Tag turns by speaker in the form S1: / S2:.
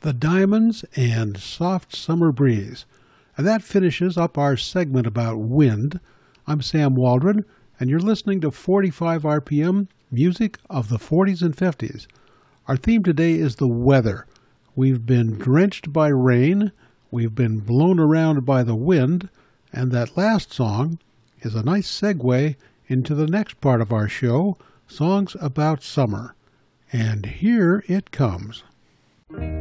S1: The Diamonds and Soft Summer Breeze. And that finishes up our segment about wind. I'm Sam Waldron, and you're listening to 45 RPM, music of the 40s and 50s. Our theme today is the weather. We've been drenched by rain, we've been blown around by the wind, and that last song is a nice segue into the next part of our show, songs about summer. And here it comes.